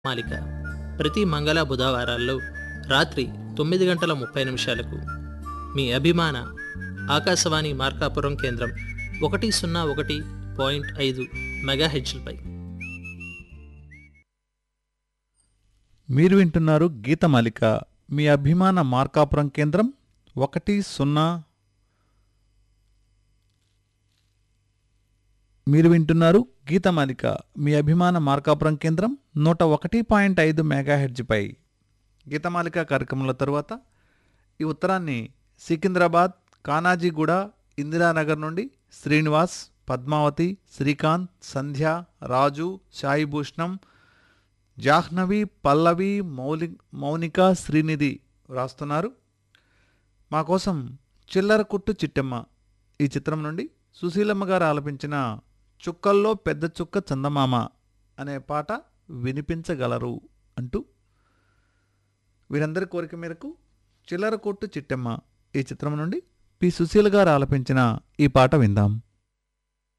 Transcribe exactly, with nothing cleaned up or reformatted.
మాలిక ప్రతి మంగళ బుధవారాల్లో రాత్రి తొమ్మిది గంటల ముప్పై నిమిషాలకు మీ అభిమాన ఆకాశవాణి మార్కాపురం కేంద్రం ఒకటి సున్నా ఒకటి పాయింట్ ఐదు మెగాహెచ్లపై. మీరు వింటున్నారు గీతమాలిక, మీ అభిమాన మార్కాపురం కేంద్రం ఒకటి సున్నా మీరు వింటున్నారు గీతమాలిక మీ అభిమాన మార్కాపురం కేంద్రం నూట ఒకటి పాయింట్ ఐదు మెగాహెర్జ్పై. గీతమాలిక కార్యక్రమంలో తరువాత ఈ ఉత్తరాన్ని సికింద్రాబాద్, కానాజీగూడ, ఇందిరానగర్ నుండి శ్రీనివాస్, పద్మావతి, శ్రీకాంత్, సంధ్య, రాజు, సాయిభూషణం, జాహ్నవి, పల్లవి, మౌలి మౌనిక, శ్రీనిధి వ్రాస్తున్నారు. మా కోసం చిల్లర కుట్టు చిట్టమ్మ ఈ చిత్రం నుండి సుశీలమ్మ గారు ఆలపించిన చుక్కల్లో పెద్ద చుక్క చందమామ అనే పాట వినిపించగలరు అంటూ వీరందరి కోరిక మేరకు చిల్లర కొట్టు చిట్టమ్మ ఈ చిత్రం నుండి పి సుశీల గారు ఆలపించిన ఈ పాట విందాం.